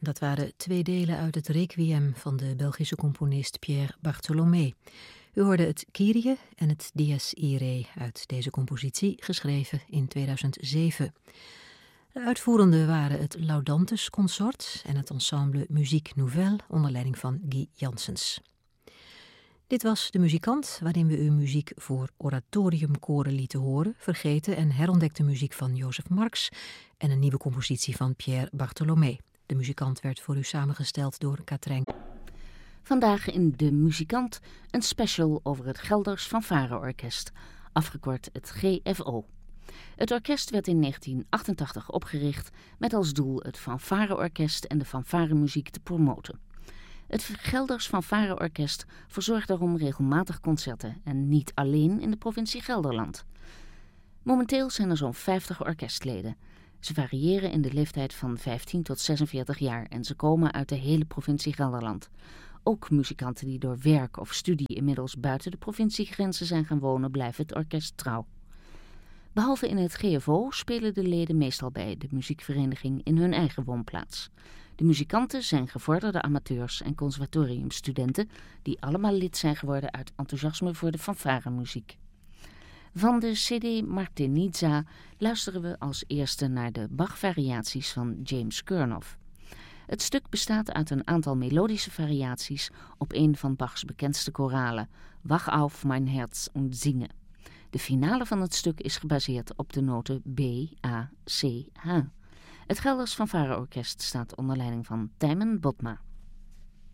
Dat waren 2 delen uit het Requiem van de Belgische componist Pierre Bartholomé. U hoorde het Kyrie en het Dies Irae uit deze compositie, geschreven in 2007. De uitvoerenden waren het Laudantes Consort en het ensemble Musique Nouvelle onder leiding van Guy Janssens. Dit was De Muzikant, waarin we u muziek voor oratoriumkoren lieten horen, vergeten en herontdekte muziek van Jozef Marx en een nieuwe compositie van Pierre Bartholomé. De Muzikant werd voor u samengesteld door Katrijn. Vandaag in De Muzikant een special over het Gelders Fanfare-orkest, afgekort het GFO. Het orkest werd in 1988 opgericht met als doel het fanfare-orkest en de fanfaremuziek te promoten. Het Gelders Fanfare-orkest verzorgt daarom regelmatig concerten en niet alleen in de provincie Gelderland. Momenteel zijn er zo'n 50 orkestleden. Ze variëren in de leeftijd van 15 tot 46 jaar en ze komen uit de hele provincie Gelderland. Ook muzikanten die door werk of studie inmiddels buiten de provinciegrenzen zijn gaan wonen, blijven het orkest trouw. Behalve in het GFO spelen de leden meestal bij de muziekvereniging in hun eigen woonplaats. De muzikanten zijn gevorderde amateurs en conservatoriumstudenten die allemaal lid zijn geworden uit enthousiasme voor de fanfaremuziek. Van de CD Martinizza luisteren we als eerste naar de Bach-variaties van James Kurnoff. Het stuk bestaat uit een aantal melodische variaties op een van Bachs bekendste koralen, Wach auf mein Herz und singe. De finale van het stuk is gebaseerd op de noten B, A, C, H. Het Gelders Fanfare-orkest staat onder leiding van Tijmen Botma.